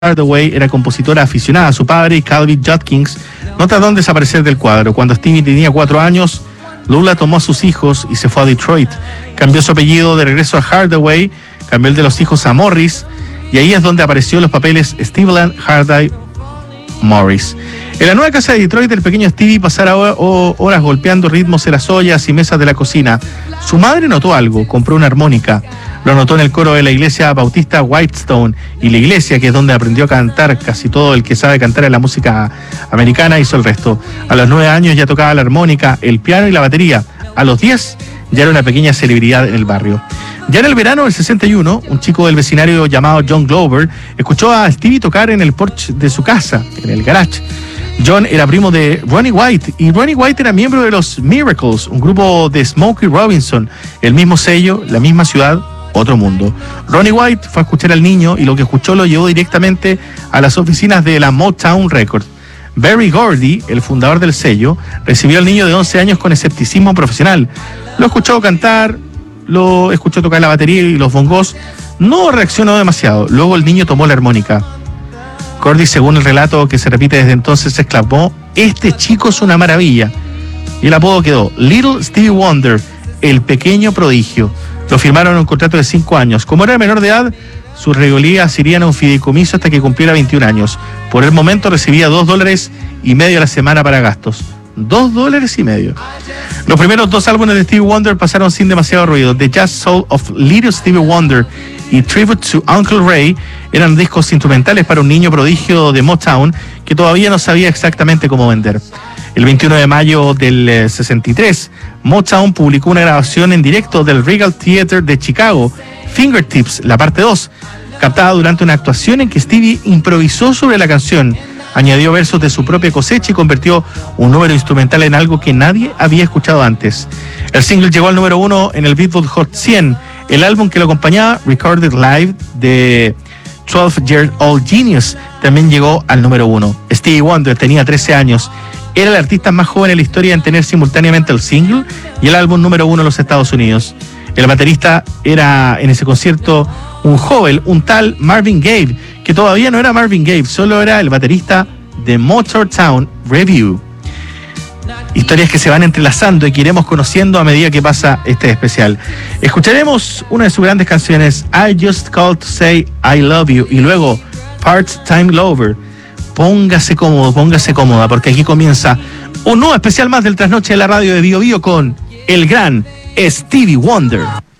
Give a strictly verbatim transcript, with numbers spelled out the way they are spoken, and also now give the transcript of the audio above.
Hardaway era compositora aficionada. Su padre, Calvin Judkins, no tardó en desaparecer del cuadro. Cuando Stevie tenía cuatro años, Lula tomó a sus hijos y se fue a Detroit. Cambió su apellido de regreso a Hardaway, cambió el de los hijos a Morris, y ahí es donde apareció en los papeles Steveland Hardaway Morris. En la nueva casa de Detroit, el pequeño Stevie pasara horas golpeando ritmos en las ollas y mesas de la cocina. Su madre notó algo, compró una armónica. Lo notó en el coro de la iglesia bautista Whitestone, y la iglesia, que es donde aprendió a cantar. Casi todo el que sabe cantar en la música americana hizo el resto. A los nueve años ya tocaba la armónica, el piano y la batería. A los diez ya era una pequeña celebridad en el barrio. Ya en el verano del sesenta y uno, un chico del vecindario llamado John Glover escuchó a Stevie tocar en el porche de su casa, en el garage. John era primo de Ronnie White, y Ronnie White era miembro de los Miracles, un grupo de Smokey Robinson. El mismo sello, la misma ciudad, otro mundo. Ronnie White fue a escuchar al niño, y lo que escuchó lo llevó directamente a las oficinas de la Motown Records. Berry Gordy, el fundador del sello, recibió al niño de once años con escepticismo profesional. Lo escuchó cantar, lo escuchó tocar la batería y los bongos. No reaccionó demasiado. Luego el niño tomó la armónica. Gordy, según el relato que se repite desde entonces, exclamó: "Este chico es una maravilla". Y el apodo quedó Little Stevie Wonder, el pequeño prodigio. Lo firmaron en un contrato de cinco años. Como era menor de edad, sus regalías irían a un fideicomiso hasta que cumpliera veintiún años. Por el momento recibía dos dólares y medio a la semana para gastos. Dos dólares y medio. Los primeros dos álbumes de Stevie Wonder pasaron sin demasiado ruido. The Jazz Soul of Little Stevie Wonder y Tribute to Uncle Ray eran discos instrumentales para un niño prodigio de Motown que todavía no sabía exactamente cómo vender. El veintiuno de mayo del eh, sesenta y tres, Motown publicó una grabación en directo del Regal Theater de Chicago, Fingertips, la parte dos, captada durante una actuación en que Stevie improvisó sobre la canción, añadió versos de su propia cosecha y convirtió un número instrumental en algo que nadie había escuchado antes. El single llegó al número uno en el Billboard Hot cien. El álbum que lo acompañaba, Recorded Live, de twelve year old Genius, también llegó al número uno. Stevie Wonder tenía trece años. Era el artista más joven en la historia en tener simultáneamente el single y el álbum número uno en los Estados Unidos. El baterista era en ese concierto un joven, un tal Marvin Gaye, que todavía no era Marvin Gaye, solo era el baterista de Motown Revue. Historias que se van entrelazando y que iremos conociendo a medida que pasa este especial. Escucharemos una de sus grandes canciones, I Just Called to Say I Love You, y luego Part-Time Lover. Póngase cómodo, póngase cómoda, porque aquí comienza un nuevo especial más del Trasnoche de la radio de Bio Bio con el gran Stevie Wonder.